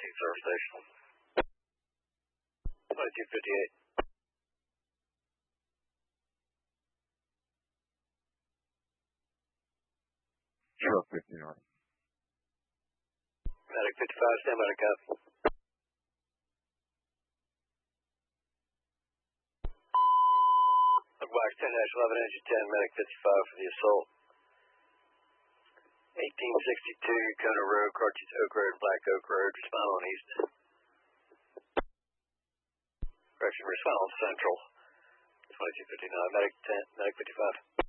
Service Station. 2258. 059. Medic 55, stand by to copy. Box 10-11, engine 10, medic 55 for the assault. 1862, Kona Road, Carthage Oak Road, Black Oak Road, respond on east. Correction, respond on central. 2259, medic 10, medic 55.